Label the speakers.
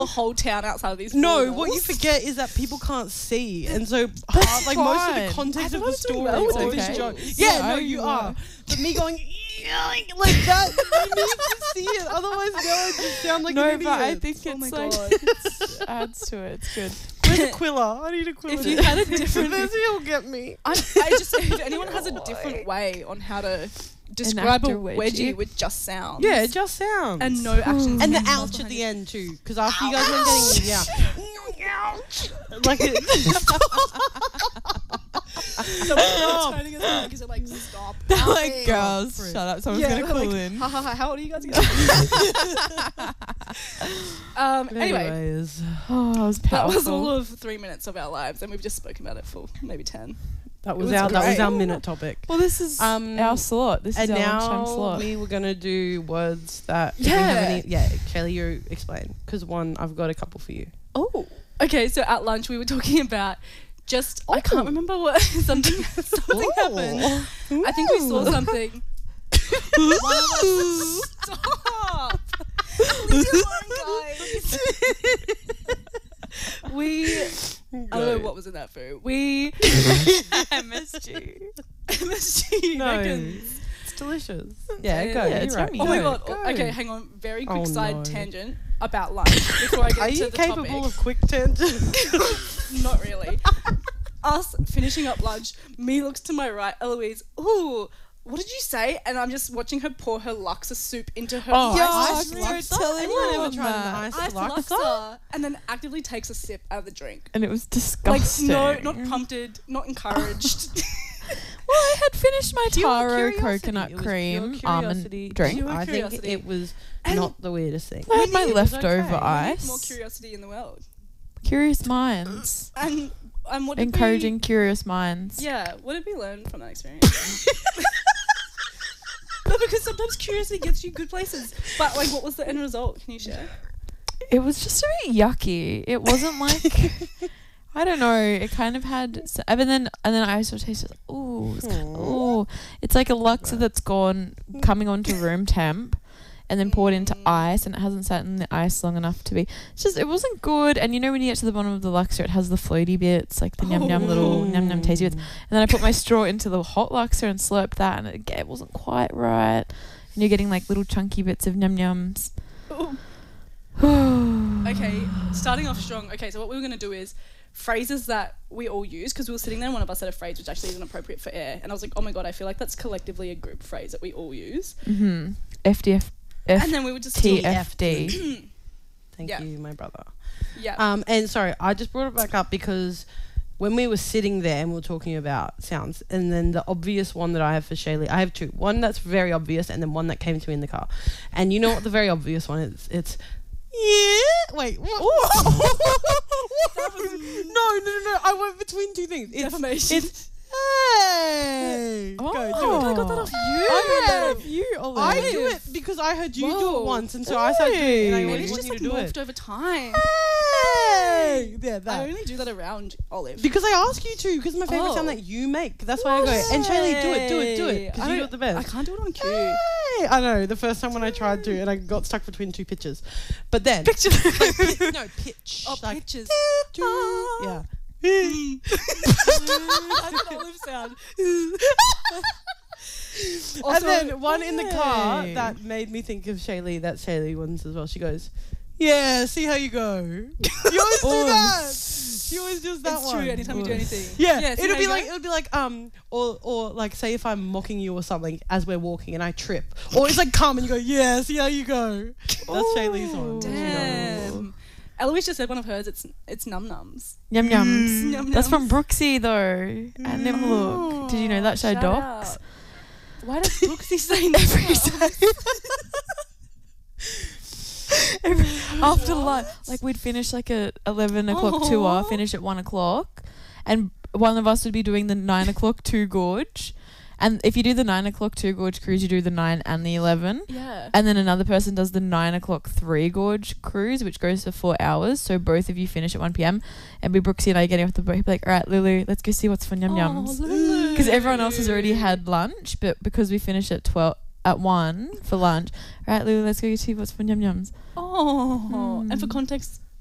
Speaker 1: the whole town outside of these.
Speaker 2: No, what you forget is that people can't see, and so like most of the context of the story or this joke. Yeah, no, you are. But me going like that, you need to see it. Otherwise, now I just sound like an idiot.
Speaker 3: No, but I think it's like it adds to it. It's good.
Speaker 2: Where's a quilla? I need a quilla.
Speaker 1: If you had a different,
Speaker 2: will get me.
Speaker 1: I just if anyone has a different way on how to describe a wedgie with just sounds.
Speaker 2: Yeah, just sounds.
Speaker 1: And no actions.
Speaker 2: And the ouch at the end too, because after you guys went getting like it.
Speaker 1: So we're turning his back because it like stop.
Speaker 3: They're like, girls, shut up. Someone's gonna call
Speaker 1: like,
Speaker 3: in.
Speaker 1: Ha ha ha! How old are you guys again? Anyway,
Speaker 2: Anyways.
Speaker 3: Oh, that was powerful.
Speaker 1: that was all of 3 minutes of our lives, and we've just spoken about it for maybe 10.
Speaker 2: That was
Speaker 1: was
Speaker 2: our minute topic.
Speaker 3: Well, this is our slot. This is our lunchtime slot.
Speaker 2: We were gonna do words that.
Speaker 1: Yeah.
Speaker 2: Kelly, you explain, because I've got a couple for you.
Speaker 1: Oh. Okay, so at lunch we were talking about I can't remember what something happened. I think we saw something. Stop. Leave me alone, guys. I don't know what was in that food.
Speaker 3: MSG.
Speaker 1: MSG.
Speaker 2: No.
Speaker 1: Reckons.
Speaker 2: It's delicious. Yeah, go.
Speaker 3: Yeah,
Speaker 2: You're
Speaker 3: it's
Speaker 2: right.
Speaker 3: yummy.
Speaker 1: Oh my
Speaker 2: Go,
Speaker 1: god.
Speaker 2: go.
Speaker 1: Okay, hang on. Very quick side
Speaker 2: no.
Speaker 1: tangent about lunch before I get
Speaker 2: Are
Speaker 1: to
Speaker 2: you
Speaker 1: the
Speaker 2: capable
Speaker 1: topic.
Speaker 2: of quick tangents?
Speaker 1: Not really. Us finishing up lunch, me looks to my right, Eloise, ooh, what did you say? And I'm just watching her pour her Luxor soup into her
Speaker 2: iced
Speaker 1: ice.
Speaker 2: Luxor? Anyone ever tried an iced
Speaker 1: Iced
Speaker 2: Luxor?
Speaker 1: Luxor. And then actively takes a sip out of the drink.
Speaker 3: And it was
Speaker 1: Like,
Speaker 3: disgusting.
Speaker 1: no, not prompted, not encouraged.
Speaker 3: Well, I had finished my
Speaker 2: Pure
Speaker 3: taro
Speaker 2: curiosity.
Speaker 3: coconut
Speaker 2: It was
Speaker 3: cream
Speaker 2: pure
Speaker 3: almond
Speaker 2: curiosity.
Speaker 3: drink.
Speaker 1: Pure
Speaker 2: I think
Speaker 1: curiosity.
Speaker 2: it was
Speaker 1: And
Speaker 2: not the weirdest thing.
Speaker 3: I had my
Speaker 2: It was
Speaker 3: leftover
Speaker 2: okay.
Speaker 3: ice.
Speaker 1: More curiosity in the world.
Speaker 3: Curious minds.
Speaker 1: And what did
Speaker 3: Encouraging curious minds.
Speaker 1: Yeah, what did we learn from that experience? No, because sometimes curiosity gets you good places. But like, what was the end result? Can you share?
Speaker 3: It was just a bit yucky. It wasn't like I don't know. It kind of had, and then I sort of tasted. Ooh, it's like a Luxor that's coming onto room temp, and then poured into ice, and it hasn't sat in the ice long enough to be. It's just, it wasn't good. And you know when you get to the bottom of the Luxor, it has the floaty bits, like the yum yum little yum yum tasty bits. And then I put my straw into the hot Luxor and slurped that, and it wasn't quite right. And you're getting like little chunky bits of yum yums.
Speaker 1: Okay, starting off strong. Okay, so what we were going to do is phrases that we all use, because we were sitting there and one of us said a phrase which actually isn't appropriate for air, and I was like, oh my god, I feel like that's collectively a group phrase that we all use.
Speaker 3: FDF.
Speaker 1: And then we would just
Speaker 3: TFD.
Speaker 2: Thank you, my brother.
Speaker 1: Yeah.
Speaker 2: And sorry, I just brought it back up because when we were sitting there and we were talking about sounds, and then the obvious one that I have for Shaylee, I have two. One that's very obvious, and then one that came to me in the car. And you know what the very obvious one is? It's wait, what? No, I went between two things.
Speaker 1: Defamation.
Speaker 2: It's hey.
Speaker 3: Oh,
Speaker 2: Go, do it.
Speaker 3: I got that off you. I got that off you, Olive.
Speaker 2: I do it because I heard you do it once, and so I started doing it, and I
Speaker 1: Maybe
Speaker 2: always
Speaker 1: it's
Speaker 2: want
Speaker 1: just
Speaker 2: you
Speaker 1: like
Speaker 2: to do
Speaker 1: morphed
Speaker 2: it.
Speaker 1: over time.
Speaker 2: Hey! Yeah,
Speaker 1: I
Speaker 2: that.
Speaker 1: only do that around Olive.
Speaker 2: Because I ask you to, because my favourite sound that you make. That's why I go, and Shaylee, do it, because you do it the best.
Speaker 1: I can't do it on cue.
Speaker 2: Hey! I know, the first time when I tried to, and I got stuck between two pitches. But then...
Speaker 1: Picture.
Speaker 2: No, pitch.
Speaker 1: Oh,
Speaker 2: like,
Speaker 1: pitches.
Speaker 2: Yeah.
Speaker 1: That's an Olive sound.
Speaker 2: And then one in the car that made me think of Shaylee, that's Shaylee ones as well. She goes, yeah, see how you go. You always do that. She always does that
Speaker 1: It's
Speaker 2: one.
Speaker 1: true, anytime you do anything.
Speaker 2: Yeah,
Speaker 1: see
Speaker 2: it'll
Speaker 1: how
Speaker 2: be
Speaker 1: you
Speaker 2: like
Speaker 1: go?
Speaker 2: or like say if I'm mocking you or something as we're walking and I trip, or it's like come and you go, yeah, see how you go. That's Shaylee's one.
Speaker 1: Damn. Eloise just said one of hers. It's num nums.
Speaker 3: Yum yums.
Speaker 1: Yum
Speaker 3: That's
Speaker 1: yums.
Speaker 3: from Brooksy though. And them look. Did you know that show
Speaker 1: Shout
Speaker 3: docs?
Speaker 1: out. Why does Brooksy say every
Speaker 3: After lunch, like we'd finish like at 11 o'clock tour, finish at 1 o'clock, and one of us would be doing the 9 o'clock 2 gorge. And if you do the 9 o'clock 2 gorge cruise, you do the 9 and the 11.
Speaker 1: Yeah.
Speaker 3: And then another person does the 9 o'clock 3 gorge cruise, which goes for 4 hours. So both of you finish at 1 p.m. And Brooksy and I getting off the boat, he'd be like, all right, Lulu, let's go see what's for Yum Yums. Because everyone else has already had lunch, but because we finish at 1 for lunch, all right, Lulu, let's go see what's for Yum Yums.
Speaker 1: Oh. And for context,